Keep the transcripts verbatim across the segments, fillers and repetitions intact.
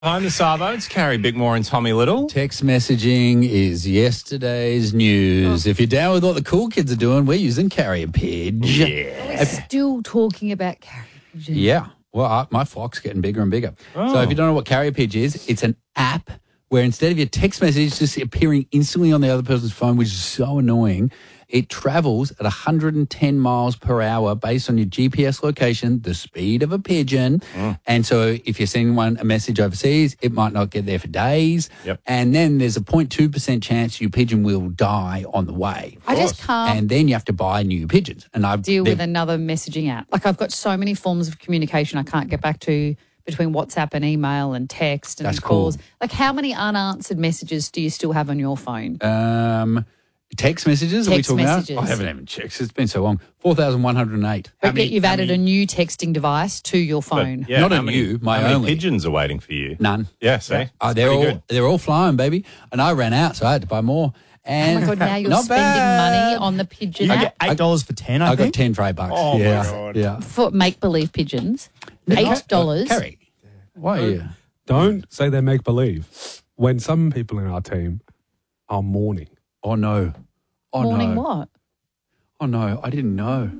Time to Savo. It's Carrie Bickmore and Tommy Little. Text messaging is yesterday's news. Oh. If you're down with what the cool kids are doing, we're using Carrier Pigeon. Yeah. We're still talking about Carrier Pigeon. Yeah. Well, I, my flock's getting bigger and bigger. Oh. So if you don't know what Carrier Pigeon is, it's an app where instead of your text message just appearing instantly on the other person's phone, which is so annoying, it travels at one hundred ten miles per hour based on your G P S location, the speed of a pigeon. Mm. And so if you're sending one a message overseas, it might not get there for days. Yep. And then there's a zero point two percent chance your pigeon will die on the way. I just can't. And then you have to buy new pigeons. And I've deal with another messaging app. Like I've got so many forms of communication I can't get back to between WhatsApp and email and text and That's calls. Cool. Like how many unanswered messages do you still have on your phone? Um... Text messages? Text are we talking messages. about? I haven't even checked. It's been so long. four thousand one hundred eight. But many, you've added many? a new texting device to your phone. But, yeah, Not a many, new, my how many only. pigeons are waiting for you? None. Yeah, see? Yeah. Uh, they're all good. They're all flying, baby. And I ran out, so I had to buy more. And oh, my God, now you're not spending bad. money on the pigeon You app. get eight dollars for ten, I, I think. got ten for eight bucks. Oh, yeah. my God. Yeah. For make-believe pigeons. eight dollars. Uh, Kerry, why are you? Don't say they make believe when some people in our team are mourning. Oh, no. Oh, Mourning no. what? Oh, no, I didn't know.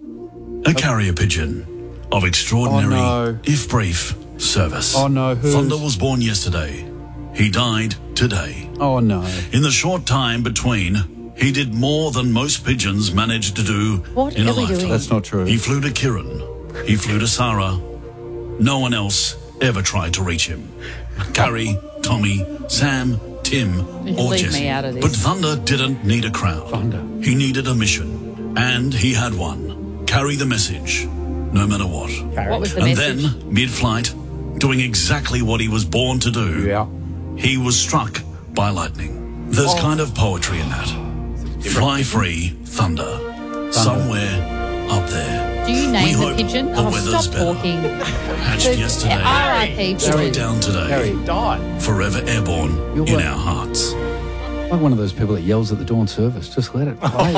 A carrier pigeon of extraordinary, oh, no. if brief, service. Oh, no, who's... Thunder was born yesterday. He died today. Oh, no. In the short time between, he did more than most pigeons manage to do what in a are we lifetime. Doing? That's not true. He flew to Kiran. He flew to Sarah. No one else ever tried to reach him. Carrie, Tommy, Sam, Tim, you or leave Jesse. Me out of this. But Thunder didn't need a crowd. Thunder. He needed a mission. And he had one. Carry the message, no matter what. What was the and message? then, mid-flight, doing exactly what he was born to do, Yeah. he was struck by lightning. There's Oh. kind of poetry in that. Fly free, thunder. thunder. Somewhere up there. Do you name we the hope pigeon? The Oh, weather's stop better. talking. Hatched The yesterday. R I P Struck pigeon. down today. Harry. Died. Forever airborne You're in right. our hearts. Like one of those people that yells at the dawn service. Just let it play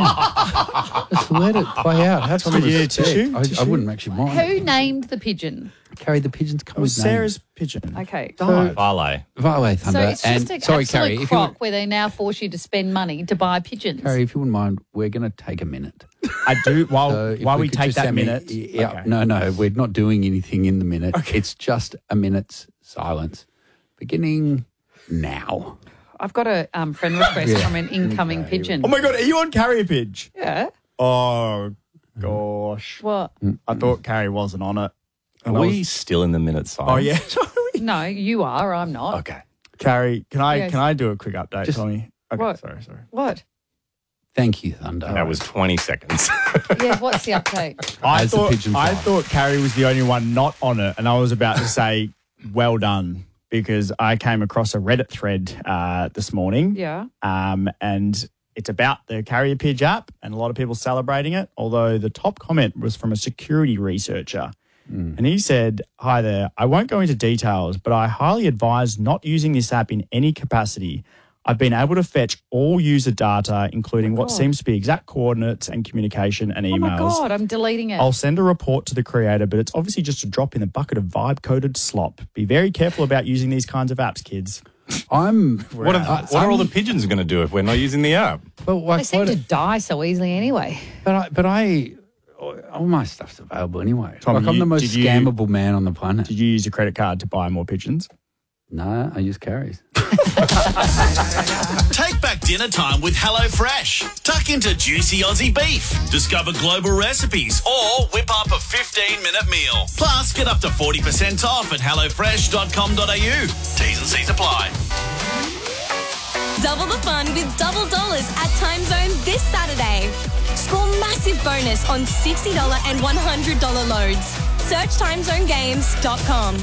out. Just let it play out. Have some Tommy, do you need respect. tissue? I, I Tissue? wouldn't actually mind. Who named the pigeon? Carry the pigeons come It was with Sarah's pigeon. Okay. So, Valet. Valet Thunder. So it's just and, an sorry, absolute Carrie, if you, crock would- where they now force you to spend money to buy pigeons. Carrie, if you wouldn't mind, we're going to take a minute. I do. While So if while we, could take just that send me- minute. yeah, Okay. no, no, we're not doing anything in the minute. Okay. It's just a minute's silence, beginning now. I've got a um, friend request Yeah. from an incoming Okay. pigeon. Oh my God, are you on Carrier Pidge? Yeah. Oh gosh. What? I thought Carrie wasn't on it. Are And I we was- still in the minute silence? Oh yeah. No, you are. I'm not. Okay. Carrie, can I Yes. can I do a quick update, Just- Tommy? Okay, What? sorry, sorry. What? Thank you, Thunder. That was twenty seconds. Yeah, what's the update? I As the thought pigeon I flies. thought Carrie was the only one not on it, and I was about to say, well done, because I came across a Reddit thread uh, this morning, Yeah. um, and it's about the Carrier Pidge app, and a lot of people celebrating it. Although the top comment was from a security researcher, Mm. and he said, "Hi there. I won't go into details, but I highly advise not using this app in any capacity. I've been able to fetch all user data, including what God. seems to be exact coordinates and communication and emails. Oh my God, I'm deleting it. I'll send a report to the creator, but it's obviously just a drop in the bucket of vibe-coded slop. Be very careful about using these kinds of apps, kids." I'm. What are, uh, what are all the I'm- pigeons going to do if we're not using the app? But, they like, seem what- to die so easily anyway. but I, but I, all my stuff's available anyway. Tom, like I'm you- the most did you- scammable man on the planet. Did you use your credit card to buy more pigeons? No, I use carries. Take back dinner time with HelloFresh. Tuck into juicy Aussie beef. Discover global recipes or whip up a fifteen-minute meal. Plus, get up to forty percent off at hello fresh dot com dot a u. T's and C's apply. Double the fun with double dollars at Time Zone this Saturday. Score massive bonus on sixty dollars and one hundred dollars loads. Search time zone games dot com.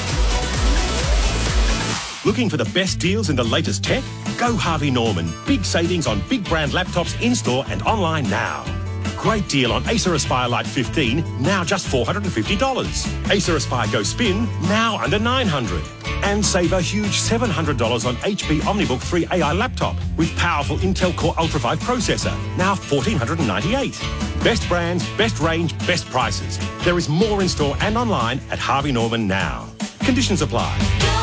Looking for the best deals in the latest tech? Go Harvey Norman. Big savings on big brand laptops in-store and online now. Great deal on Acer Aspire Lite fifteen, now just four hundred fifty dollars. Acer Aspire Go Spin, now under nine hundred dollars. And save a huge seven hundred dollars on H P OmniBook three A I laptop with powerful Intel Core Ultra five processor, now one thousand four hundred ninety-eight dollars. Best brands, best range, best prices. There is more in-store and online at Harvey Norman now. Conditions apply.